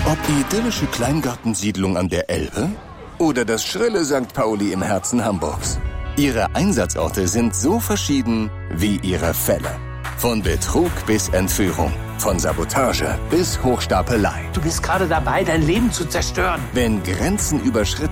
Ob die idyllische Kleingartensiedlung an der Elbe oder das schrille St. Pauli im Herzen Hamburgs. Ihre Einsatzorte sind so verschieden wie ihre Fälle. Von Betrug bis Entführung, von Sabotage bis Hochstapelei. Du bist gerade dabei, dein Leben zu zerstören. Wenn Grenzen überschritten